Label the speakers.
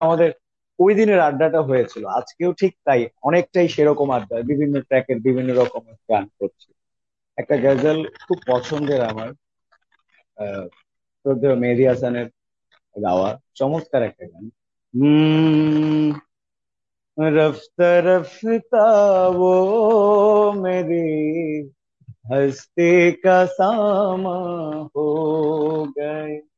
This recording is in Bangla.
Speaker 1: আমাদের ওই দিনের আড্ডাটা হয়েছিল, আজকেও ঠিক তাই, অনেকটাই সেরকম আড্ডা, বিভিন্ন ট্র্যাকের বিভিন্ন রকমের গান করছি। একটা গজল খুব পছন্দের আমার, শ্রদ্ধেয় মেহেদী হাসানের গাওয়া, চমৎকার একটা গান। रफ्ता रफ्ता वो मेरी हस्ती का सामा हो गए।